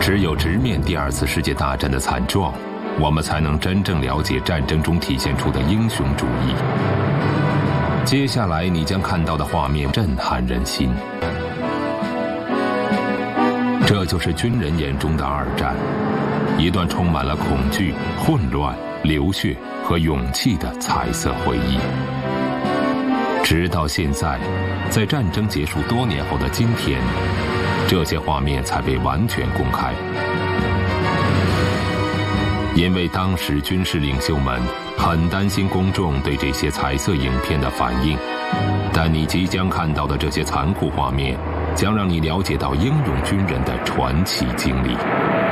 只有直面第2次世界大战的惨状，我们才能真正了解战争中体现出的英雄主义。接下来你将看到的画面震撼人心。这就是军人眼中的2战，一段充满了恐惧、混乱、流血和勇气的彩色回忆。直到现在，在战争结束多年后的今天，这些画面才被完全公开。因为当时军事领袖们很担心公众对这些彩色影片的反应，但你即将看到的这些残酷画面将让你了解到英勇军人的传奇经历。